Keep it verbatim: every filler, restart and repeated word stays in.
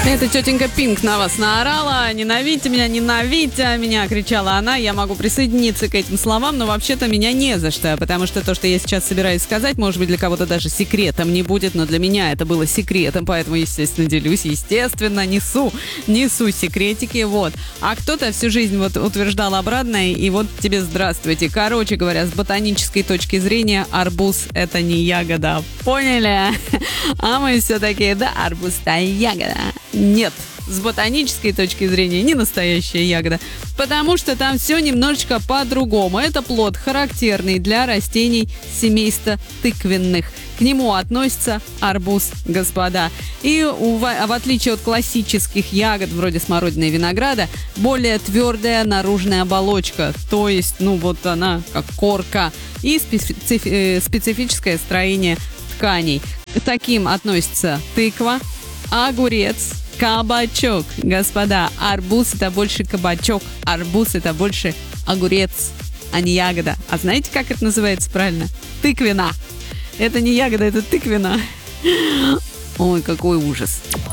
Эта тетенька Пинк на вас наорала. Ненавидьте меня, ненавидьте меня, кричала она. Я могу присоединиться к этим словам, но вообще-то меня не за что, потому что то, что я сейчас собираюсь сказать, может быть, для кого-то даже секретом не будет, но для меня это было секретом, поэтому, естественно, делюсь, естественно, несу, несу секретики, вот. А кто-то всю жизнь вот утверждал обратное, и вот тебе здравствуйте. Короче говоря, с ботанической точки зрения, арбуз — это не ягода. Поняли? А мы все такие, да, арбуз-то ягода. Нет, с ботанической точки зрения не настоящая ягода, потому что там все немножечко по-другому. Это плод, характерный для растений семейства тыквенных. К нему относится арбуз, господа. И в, в отличие от классических ягод, вроде смородины и винограда, более твердая наружная оболочка, то есть, ну вот она как корка, и специфи- специфическое строение тканей. К таким относятся тыква, огурец, кабачок. Господа, арбуз — это больше кабачок, арбуз — это больше огурец, а не ягода. А знаете, как это называется правильно? Тыквена. Это не ягода, это тыквена. Ой, какой ужас.